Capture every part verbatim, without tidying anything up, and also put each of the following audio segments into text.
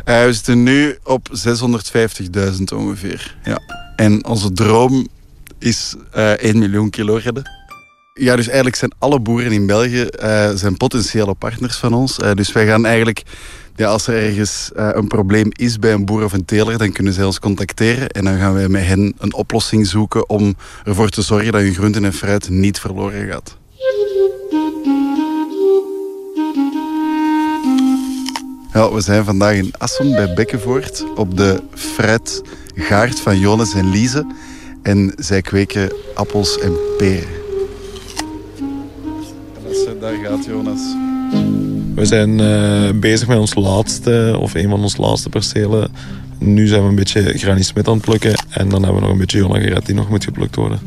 Uh, we zitten nu op zeshonderdvijftigduizend ongeveer. Ja. En onze droom is uh, één miljoen kilo redden. Ja, dus eigenlijk zijn alle boeren in België uh, zijn potentiële partners van ons. Uh, dus wij gaan eigenlijk, ja, als er ergens uh, een probleem is bij een boer of een teler, dan kunnen zij ons contacteren. En dan gaan wij met hen een oplossing zoeken om ervoor te zorgen dat hun groenten en fruit niet verloren gaat. Ja, we zijn vandaag in Assem bij Bekkenvoort op de fruitgaard van Jonas en Lise. En zij kweken appels en peren. Daar gaat Jonas. We zijn uh, bezig met ons laatste, of een van onze laatste percelen. Nu zijn we een beetje Granny Smit aan het plukken. En dan hebben we nog een beetje Jona gered die nog moet geplukt worden.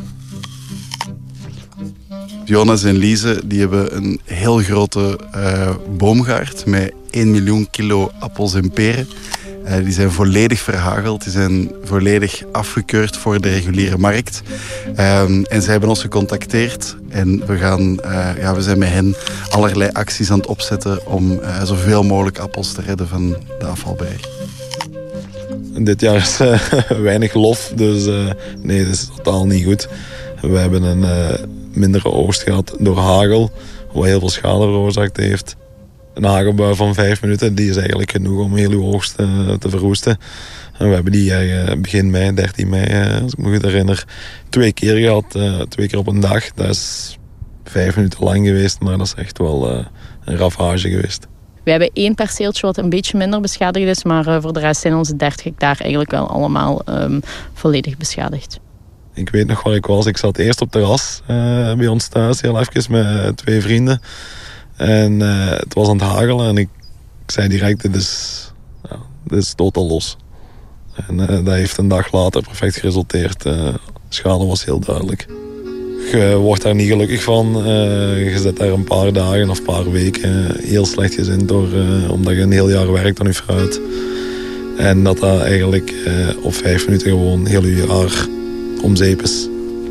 Jonas en Lise die hebben een heel grote uh, boomgaard met één miljoen kilo appels en peren. Uh, die zijn volledig verhageld, die zijn volledig afgekeurd voor de reguliere markt. Um, en zij hebben ons gecontacteerd en we, gaan, uh, ja, we zijn met hen allerlei acties aan het opzetten om uh, zoveel mogelijk appels te redden van de afvalberg. Dit jaar is uh, weinig lof, dus uh, nee, dat is totaal niet goed. We hebben een uh, mindere oogst gehad door hagel, wat heel veel schade veroorzaakt heeft. Een hagelbui van vijf minuten, die is eigenlijk genoeg om heel uw oogst uh, te verroesten. En we hebben die uh, begin mei, dertien mei, uh, als ik me goed herinner, twee keer gehad. Uh, twee keer op een dag. Dat is vijf minuten lang geweest, maar dat is echt wel uh, een ravage geweest. We hebben één perceeltje wat een beetje minder beschadigd is, maar uh, voor de rest zijn onze dertig hectare eigenlijk wel allemaal um, volledig beschadigd. Ik weet nog waar ik was. Ik zat eerst op het terras uh, bij ons thuis, heel even met uh, twee vrienden. En uh, het was aan het hagelen en ik, ik zei direct, dit is, ja, dit is totaal los. En uh, dat heeft een dag later perfect geresulteerd. Uh, de schade was heel duidelijk. Je wordt daar niet gelukkig van. Uh, je zit daar een paar dagen of een paar weken heel slecht gezind door, uh, omdat je een heel jaar werkt aan je fruit. En dat dat eigenlijk uh, op vijf minuten gewoon heel je jaar om zeep is.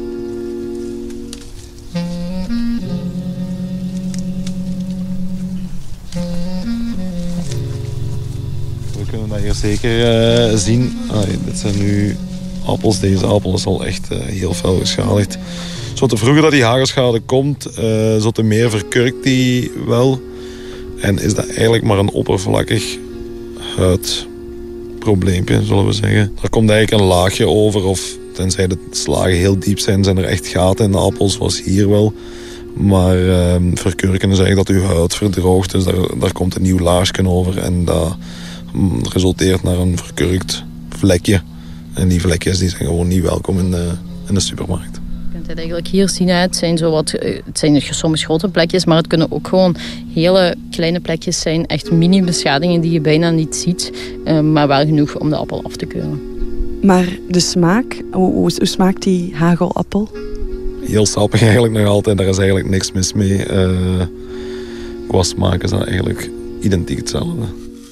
We kunnen dat hier zeker uh, zien. Allee, dit zijn nu appels. Deze appel is al echt uh, heel fel geschadigd. Zo te vroeger dat die hagelschade komt, uh, zo te meer verkurkt die wel. En is dat eigenlijk maar een oppervlakkig huidprobleempje, zullen we zeggen. Er komt eigenlijk een laagje over, of tenzij de slagen heel diep zijn, zijn er echt gaten in de appels, zoals hier wel. Maar uh, verkurken is eigenlijk dat uw huid verdroogt, dus daar, daar komt een nieuw laagje over. En dat mm, resulteert naar een verkurkt vlekje. En die vlekjes die zijn gewoon niet welkom in de, in de supermarkt. Je kunt het eigenlijk hier zien, het zijn, zo wat, het zijn soms grote plekjes, maar het kunnen ook gewoon hele kleine plekjes zijn. Echt mini-beschadigingen die je bijna niet ziet, maar wel genoeg om de appel af te keuren. Maar de smaak, hoe, hoe, hoe smaakt die hagelappel? Heel sappig eigenlijk nog altijd, daar is eigenlijk niks mis mee. Uh, qua smaak is dat eigenlijk identiek hetzelfde.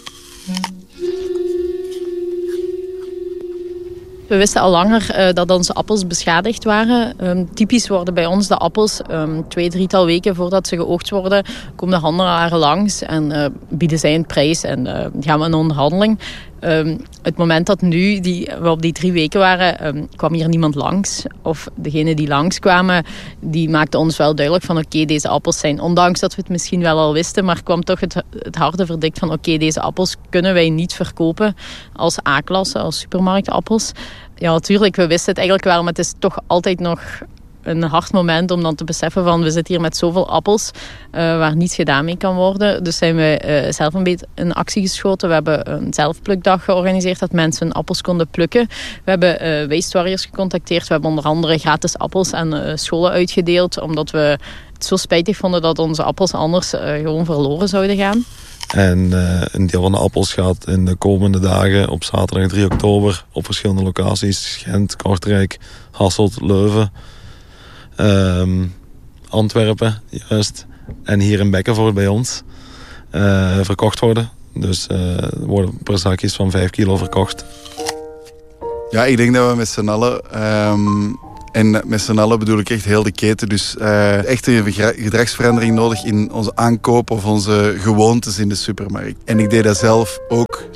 We wisten al langer uh, dat onze appels beschadigd waren. Um, typisch worden bij ons de appels um, twee, drietal weken voordat ze geoogst worden, komen de handelaren langs en uh, bieden zij een prijs en uh, gaan we in onderhandeling. Um, het moment dat nu die, we op die drie weken waren, um, kwam hier niemand langs. Of degenen die langskwamen, die maakten ons wel duidelijk van oké, okay, deze appels zijn, ondanks dat we het misschien wel al wisten, maar kwam toch het, het harde verdict van oké, okay, deze appels kunnen wij niet verkopen als A-klasse, als supermarktappels. Ja, natuurlijk, we wisten het eigenlijk wel, maar het is toch altijd nog een hard moment om dan te beseffen van we zitten hier met zoveel appels uh, waar niets gedaan mee kan worden. Dus zijn we uh, zelf een beetje in actie geschoten. We hebben een zelfplukdag georganiseerd dat mensen hun appels konden plukken. We hebben uh, Waste Warriors gecontacteerd. We hebben onder andere gratis appels aan uh, scholen uitgedeeld, omdat we het zo spijtig vonden dat onze appels anders uh, gewoon verloren zouden gaan. En uh, een deel van de appels gaat in de komende dagen op zaterdag drie oktober op verschillende locaties, Gent, Kortrijk, Hasselt, Leuven, um, Antwerpen, juist. En hier in Bekkenvoort bij ons uh, verkocht worden. Dus uh, er worden per zakjes van vijf kilo verkocht. Ja, ik denk dat we met z'n allen, um, en met z'n allen bedoel ik echt heel de keten, dus uh, echt een gedragsverandering nodig in onze aankoop of onze gewoontes in de supermarkt. En ik deed dat zelf ook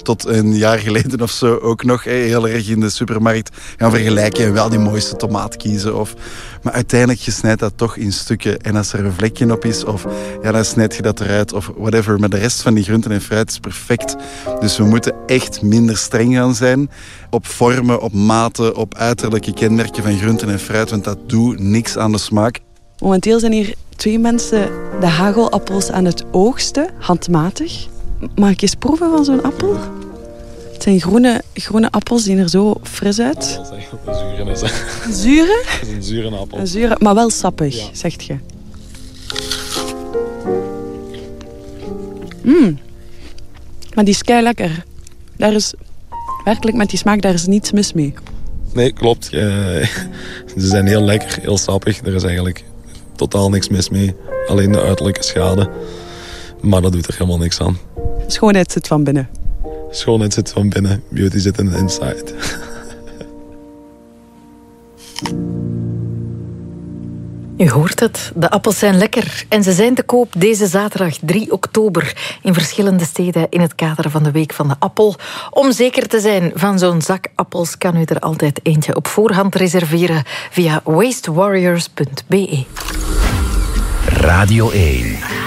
tot een jaar geleden of zo ook nog hey, heel erg in de supermarkt gaan vergelijken en wel die mooiste tomaat kiezen. Of, maar uiteindelijk, je snijdt dat toch in stukken. En als er een vlekje op is, of ja, dan snijd je dat eruit. Of whatever. Maar de rest van die groenten en fruit is perfect. Dus we moeten echt minder streng gaan zijn op vormen, op maten, op uiterlijke kenmerken van groenten en fruit. Want dat doet niks aan de smaak. Momenteel zijn hier twee mensen de hagelappels aan het oogsten, handmatig. Mag ik eens proeven van zo'n appel? Het zijn groene, groene appels, zien er zo fris uit. Dat is echt wat een zure is. Hè. Een zure? Dat is een zure appel. Een zure, maar wel sappig, Ja. zegt je. Mm. Maar die is kei lekker. Daar is werkelijk met die smaak, daar is niets mis mee. Nee, klopt. Uh, ze zijn heel lekker, heel sappig. Er is eigenlijk totaal niks mis mee. Alleen de uiterlijke schade. Maar dat doet er helemaal niks aan. Schoonheid zit van binnen. Schoonheid zit van binnen, beauty zit in de inside. U hoort het, de appels zijn lekker en ze zijn te koop deze zaterdag drie oktober in verschillende steden in het kader van de Week van de Appel. Om zeker te zijn van zo'n zak appels kan u er altijd eentje op voorhand reserveren via waste warriors punt be. Radio één.